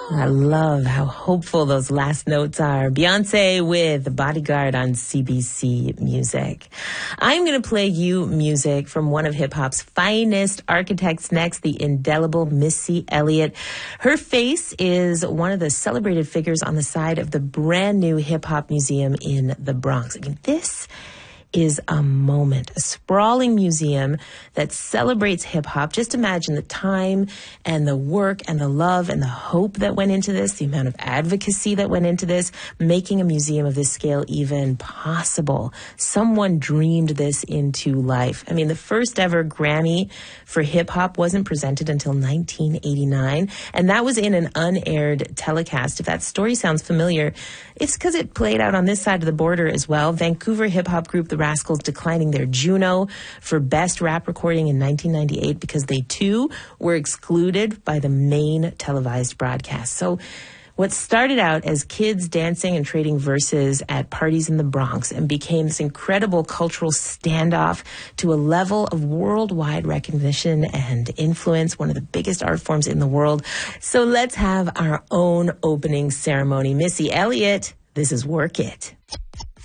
I love how hopeful those last notes are. Beyonce with Bodyguard on CBC Music. I'm going to play you music from one of hip-hop's finest architects next, the indelible Missy Elliott. Her face is one of the celebrated figures on the side of the brand new hip-hop museum in the Bronx. I mean, this is a moment, a sprawling museum that celebrates hip-hop. Just imagine the time and the work and the love and the hope that went into this, the amount of advocacy that went into this, making a museum of this scale even possible. Someone dreamed this into life. I mean, the first ever Grammy for hip-hop wasn't presented until 1989, and that was in an unaired telecast. If that story sounds familiar, it's because it played out on this side of the border as well. Vancouver hip-hop group The Rascals declining their Juno for Best Rap Recording in 1998 because they too were excluded by the main televised broadcast. So what started out as kids dancing and trading verses at parties in the Bronx and became this incredible cultural standoff to a level of worldwide recognition and influence, one of the biggest art forms in the world. So let's have our own opening ceremony. Missy Elliott, this is Work It.